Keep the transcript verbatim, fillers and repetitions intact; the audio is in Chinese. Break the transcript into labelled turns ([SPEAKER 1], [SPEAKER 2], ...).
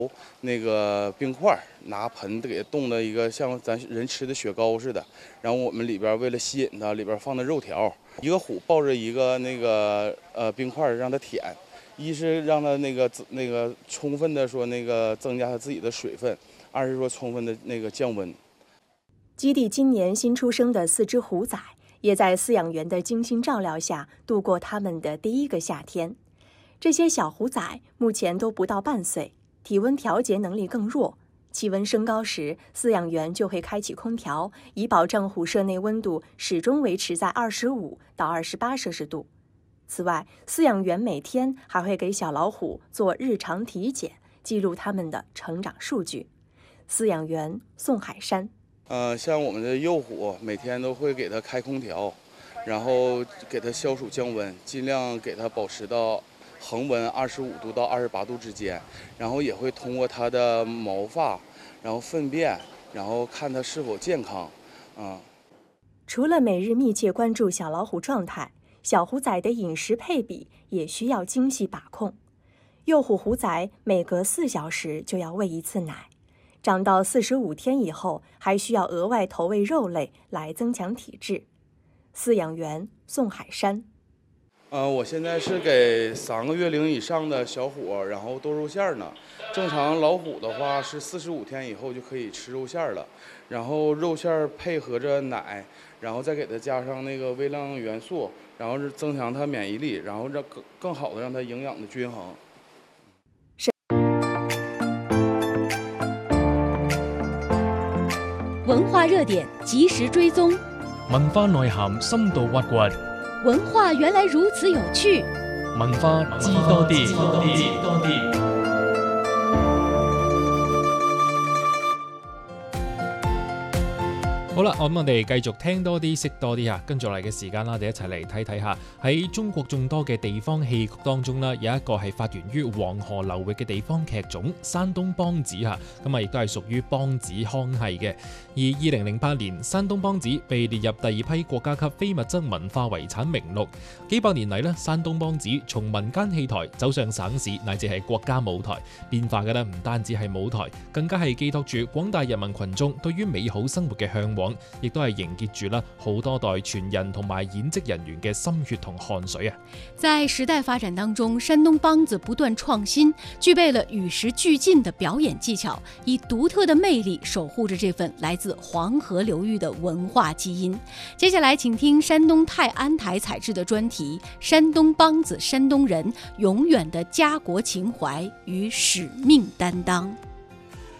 [SPEAKER 1] 那个冰块，拿盆给冻的一个像咱人吃的雪糕似的，然后我们里边为了吸引它，里边放的肉条，一个虎抱着一个那个呃冰块让它舔，一是让它那个那个充分的说那个增加它自己的水分，二是说充分的那个降温。
[SPEAKER 2] 基地今年新出生的四只虎崽，也在饲养员的精心照料下度过他们的第一个夏天。这些小虎崽目前都不到半岁，体温调节能力更弱。气温升高时，饲养员就会开启空调，以保证虎舍内温度始终维持在二十五到二十八摄氏度。此外，饲养员每天还会给小老虎做日常体检，记录它们的成长数据。饲养员宋海山。
[SPEAKER 1] 呃，像我们的幼虎，每天都会给它开空调，然后给它消暑降温，尽量给它保持到恒温二十五度到二十八度之间，然后也会通过它的毛发，然后粪便，然后看它是否健康。啊、嗯，
[SPEAKER 2] 除了每日密切关注小老虎状态，小虎崽的饮食配比也需要精细把控。幼虎虎崽每隔四小时就要喂一次奶。长到四十五天以后，还需要额外投喂肉类来增强体质。饲养员宋海山。
[SPEAKER 1] 呃，我现在是给三个月龄以上的小虎，然后剁肉馅呢。正常老虎的话是四十五天以后就可以吃肉馅了，然后肉馅配合着奶，然后再给它加上那个微量元素，然后是增强它免疫力，然后让更更好的让它营养的均衡。
[SPEAKER 3] 文化热点及时追踪，
[SPEAKER 4] 文化內涵深度挖掘，
[SPEAKER 3] 文化原來如此有趣，
[SPEAKER 4] 文化知多啲。知多啲。好啦，咁我哋繼續聽多啲，識多啲啊！跟住嚟嘅時間啦，我哋一齊嚟睇睇下喺中國眾多嘅地方戲曲當中啦，有一個係發源於黃河流域嘅地方劇種山東梆子嚇，咁啊亦都係屬於梆子腔系嘅。而二零零八年，山東梆子被列入第二批國家級非物質文化遺產名錄。幾百年嚟咧，山東梆子從民間戲台走上省市乃至係國家舞台，變化嘅咧唔單止係舞台，更加係寄託住廣大人民群眾對於美好生活嘅向往。亦都係凝結住啦好多代傳人同埋演職人員嘅心血同汗水啊！
[SPEAKER 3] 在時代發展當中，山東梆子不斷創新，具備了與時俱進的表演技巧，以獨特的魅力守護着這份來自黃河流域的文化基因。接下來請聽山東泰安台採製的專題《山東梆子山東人：永遠的家國情懷與使命擔當》。